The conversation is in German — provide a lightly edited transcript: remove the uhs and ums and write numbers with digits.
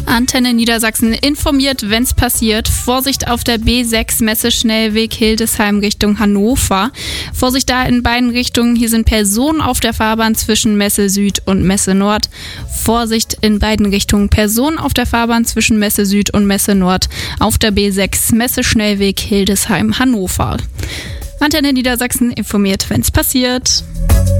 Antenne Niedersachsen informiert, wenn es passiert. Vorsicht auf der B6 Messeschnellweg Hildesheim Richtung Hannover. Vorsicht da in beiden Richtungen. Hier sind Personen auf der Fahrbahn zwischen Messe Süd und Messe Nord. Vorsicht in beiden Richtungen. Personen auf der Fahrbahn zwischen Messe Süd und Messe Nord. Auf der B6 Messeschnellweg Hildesheim Hannover. Antenne Niedersachsen informiert, wenn es passiert.